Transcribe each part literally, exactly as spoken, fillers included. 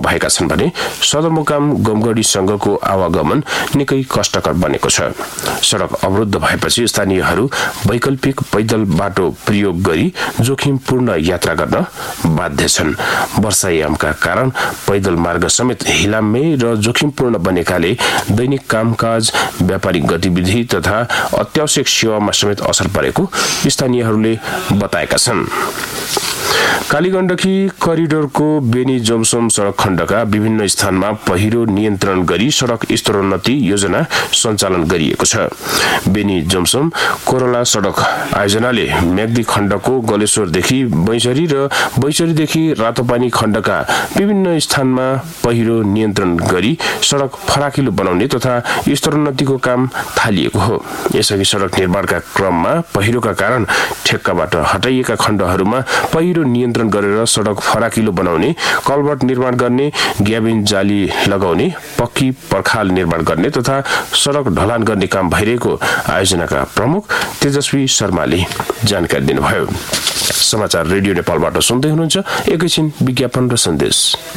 भएका छन् भने सदरमुकाम गमगढीसँगको आवागमन निकै कष्टकर बनेको छ। सडक अवरुद्ध भएपछि स्थानीयहरू वैकल्पिक पैदल बाटो प्रयोग गरी जोखिमपूर्ण यात्रा गर्न बाध्य छन्। वर्षायामका कारण पैदल मार्ग समेत हिलाम्य र जोखिमपूर्ण बनेकाले दैनिक कामकाज, व्यापारिक गतिविधि तथा अत्यावश्यक सेवामा समेत असर परेको स्थानीयहरूले बताएका छन्। कालीगण्डकी करिडोरको बेनी जोमसोम सडक खण्डका विभिन्न स्थानमा पहिरो नियन्त्रण गरी सडक स्तरोन्नति योजना सञ्चालन गरिएको छ। बेनी जोमसोम कोरोला सडक आयोजनाले म्याग्दी खण्डको गलेश्वरदेखि बैसरी र बैसरीदेखि रातोपानी खण्डका विभिन्न स्थानमा पहिरो नियन्त्रण गरी सडक फराकिलो बनाउने तथा स्तरोन्नतिको काम थालिएको हो। यसअघि सडक निर्माणका क्रममा पहिरोका कारण ठेक्काबाट हटाइएका खण्डहरूमा पहिरो नियन्त्रण गरेर सडक फराकिलो बनाउने, कल्भर्ट निर्माण गर्ने, ग्याबिन जाली लगाउने, पक्की पर्खाल निर्माण गर्ने तथा सडक ढलान गर्ने काम भइरहेको आयोजनाका प्रमुख तेजस्वी शर्माले जानकारी दिनुभयो। समाचार रेडियो नेपालबाट सुन्दै हुनुहुन्छ। एकैछिन विज्ञापन र सन्देश।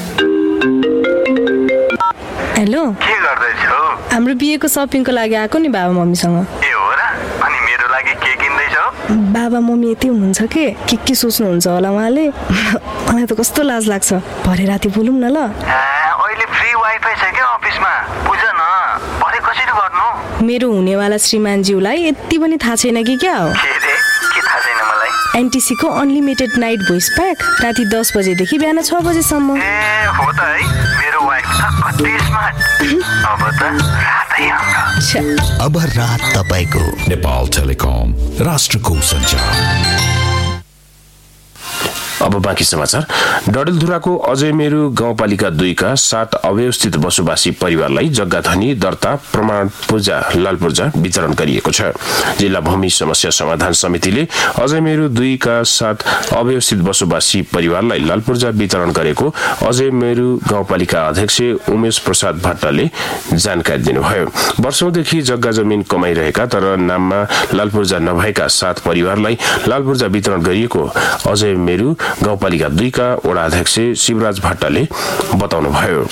हेलो, के गर्दैछौ? हाम्रो बिहेको सपिङको लागि आएको नि बाबा मम्मीसँग। ए हो र? अनि मेरो लागि के किन्दैछौ? बाबा मम्मी यति हुनुहुन्छ के के के सोच्नुहुन्छ होला उहाँले। मलाई त कस्तो लाज लाग्छ। भरे राति बोलौँ न ल। अहिले फ्री वाइफाई छ क्या अफिसमा, बुझ न। भरे कसरी गर्नु? मेरो हुनेवाला श्रीमानज्यूलाई यति पनि थाहा छैन कि क्या हो? के रे? के थाहा छैन मलाई? एनटीसी को अनलिमिटेड नाइट भोइस प्याक राति दस बजेदेखि बिहान छ बजेसम्म। ए हो त है, मेरो वाइफ त कति स्मार्ट। अब त रातै हाम्रो। अब रात तपाईको। नेपाल टेलिकम, राष्ट्रको सञ्चार। अब बाँकी समाचार। डडेलधुराको अजय मेरु गाउँपालिका दुईका सात अव्यवस्थित बसोबासी परिवारलाई जग्गा धनी दर्ता प्रमाण पूर्जा लालपूर्जा वितरण गरिएको छ। जिल्ला भूमि समस्या समाधान समितिले अजय मेरु दुईका सात अव्यवस्थित बसोबासी परिवारलाई लालपूर्जा वितरण गरेको अजय मेरु गाउँपालिका अध्यक्ष उमेश प्रसाद भट्टले जानकारी दिनुभयो। वर्षौंदेखि जग्गा जमिन कमाइरहेका तर नाममा लालपूर्जा नभएका सात परिवारलाई लालपूर्जा वितरण गरिएको अजय मेरु गाउँपालिका दुईका वडा अध्यक्ष शिवराज भट्टले बताउनुभयो।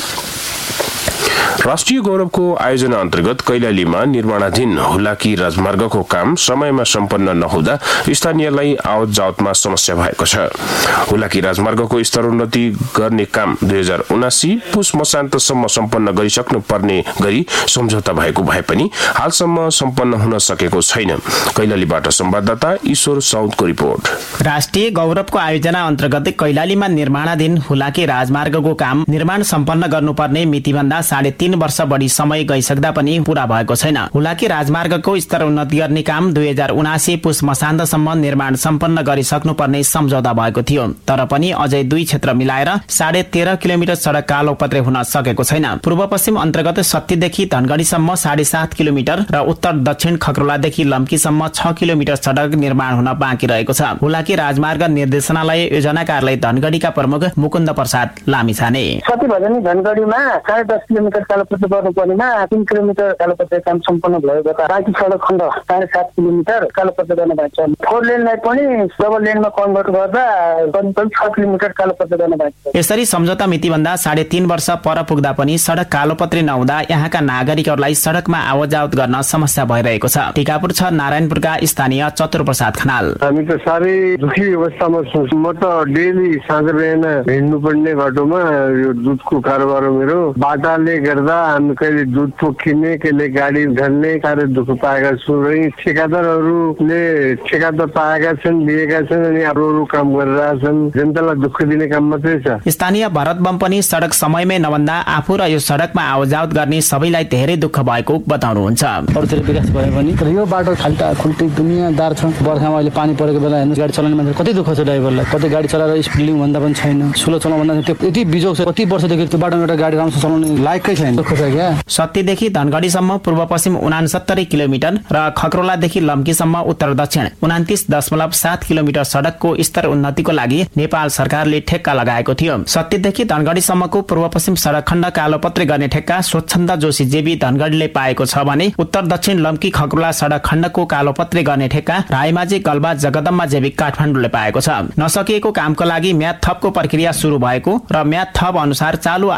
राष्ट्रिय गौरवको आयोजना अन्तर्गत कैलालीमा निर्माणाधीन हुलाकी राजमार्गको काम समयमा सम्पन्न नहुँदा स्थानीयलाई आवत जावतमा समस्या भएको छ। हुलाकी राजमार्गको स्तरोन्नति गर्ने काम दुई हजार उनासी पुस मसान्तसम्म सम्पन्न गरिसक्नु पर्ने गरी सम्झौता भएको भए पनि हालसम्म सम्पन्न हुन सकेको छैन। कैलालीबाट संवाददाता ईश्वर साउदको रिपोर्ट। राष्ट्रिय गौरवको आयोजना अन्तर्गत कैलालीमा निर्माणाधीन हुलाकी राजमार्गको काम निर्माण सम्पन्न गर्नुपर्ने मितिभन्दा साढे तीन वर्ष बढी समय गइसक्दा पनि पूरा भएको छैन। हुलाकी राजमार्गको स्तर उन्नति गर्ने काम दुई हजार उनासी पुस मसान्तसम्म निर्माण सम्पन्न गरिसक्नु पर्ने सम्झौता भएको थियो, तर पनि अझै दुई क्षेत्र मिलाएर साढे तेह्र किलोमिटर सड़क कालोपत्रे हुन सकेको छैन। पूर्व पश्चिम अन्तर्गत सत्तीदेखि धनगढीसम्म साढे सात किलोमिटर र उत्तर दक्षिण खक्रोलादेखि लम्कीसम्म छ किलोमिटर सड़क निर्माण हुन बाँकी रहेको छ। हुलाकी राजमार्ग निर्देशनालय योजना कार्यालय धनगढीका प्रमुख मुकुन्द प्रसाद लामिछाने धनगढीमा साढे दस किलोमिटर कालोपत्रे गर्नुपर्नेमा तीन किलोमिटर कालोपत्रे काम सम्पन्न भएको छ। बाँकी सडक खण्ड साढे सात किलोमिटर कालोपत्रे गर्न भएको छ। फोर लेनलाई पनि डबल लेनमा कन्भर्ट गर्दा करिब छ किलोमिटर कालोपत्रे गर्न भएको छ। यसरी सम्झौता मितिभन्दा साढे तीन वर्ष पर पुग्दा पनि सडक कालोपत्रे नहुँदा यहाँका नागरिकहरूलाई सडकमा आवत जावत गर्न समस्या भइरहेको छ। टिकापुर छ नारायणपुरका स्थानीय चतुर प्रसाद खनाल। हामी त साह्रै दुखी अवस्थामा छौँ। म त डेली साँझ बिहान हिँड्नु पर्ने बाटोमा यो दुधको कारोबार मेरो बाटाले गर्दा हामी कहिले दुध पोखिने कहिले गाडी ढल्ने साह्रै दुःख पाएका छौँ र ठेकादारहरूले ठेका त पाएका छन्, लिएका छन् अनि अरू अरू काम गरिरहेछन्। जनतालाई दुःख दिने काम मात्रै छ। स्थानीय भरत बम पनि सडक समयमै नभन्दा आफू र यो सडकमा आवजावत गर्ने सबैलाई धेरै दुःख भएको बताउनुहुन्छ। अरूतिर विकास भए पनि तर यो बाटो खाल्टा खुल्टी दुनियाँदार छ। बर्खामा अहिले पानी परेको बेला हेर्नु गाडी चलाउने मान्छे कति दुःख छ ड्राइभरलाई। कतै गाडी चलाएर स्पिडिङ भन्दा पनि छैन, स्लो चलाउनु भन्दा त्यो यति बिजोग छ। कति वर्षदेखि त्यो बाटोमा एउटा गाडी राम्रोसँग चलाउने लायकै छैन। दुःख छ क्या। सत्तीदेखि धनगढीसम्म पूर्व पश्चिम उनासत्तरी किलोमिटर र खक्रोलादेखि लम्कीसम्म उत्तर दक्षिण उनातिस दशमलव सात किलोमिटर सडकको स्तर उन्नतिको लागि नेपाल सरकारले ठेक्का लगाएको थियो। सत्तीदेखि धनगढीसम्मको पूर्व पश्चिम सडक खण्ड कालोपत्रे गर्ने ठेक्का स्वच्छन्द जोशी जेबी धनगढीले पाएको छ भने उत्तर दक्षिण लम्की खक्रोला सडक खण्डको कालोपत्रे गर्ने ठेक्का रायमाझी गल्बा जगदम्बा जेबी काठमाडौँले पाएको छ। नसकिएको कामको लागि म्याद थपको प्रक्रिया सुरु भएको र म्याद थप अनुसार चालु